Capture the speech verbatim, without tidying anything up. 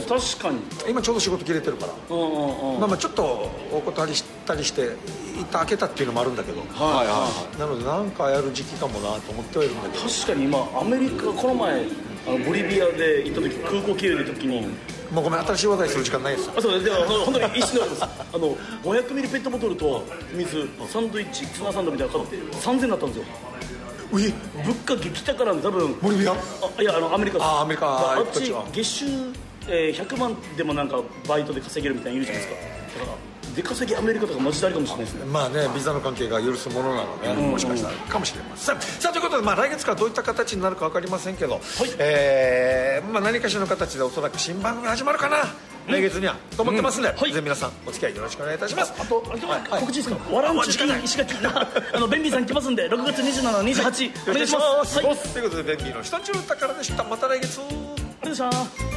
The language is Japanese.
確かに今ちょうど仕事切れてるから、 うんうんうん、 まあまあちょっとお断りしたりして一旦開けたっていうのもあるんだけど、 はいはいはい、 なので何かやる時期かもなと思ってはいるんだけど、 確かに今アメリカこの前あのボリビアで行った時空港経由の時にもうごめん新しい話題する時間ないです。 あそうでも本当に一瞬で終わりますあのごひゃくミリペットボトルと水サンドイッチツナサンドみたいなの買ってさんぜんえんになったんですよ。物価激高なんで多分ボリビア、 あいやあのアメリカです。 あアメリカ、 あっち月収、えー、ひゃくまんでもなんかバイトで稼げるみたいなの言うじゃないですか。だから出稼ぎアメリカとかマジでありかもしれないですね。 まあね、ビザの関係が許すものなので、うんうん、もしかしたらかもしれません。さあということで、まあ、来月からどういった形になるか分かりませんけど、はい、えーまあ、何かしらの形でおそらく新番組始まるかな、うん、来月にはと思ってますんで、うんはい、ぜひ皆さんお付き合いよろしくお願いいたします。 あとあと、はい、告知ですか、はい、わらんちゅき石垣があのベンビーさん来ますんでろくがつにじゅうしち、にじゅうはちお願いします。 はい、ということでベンビーの下中宝でした。また来月。 ありがとうございました。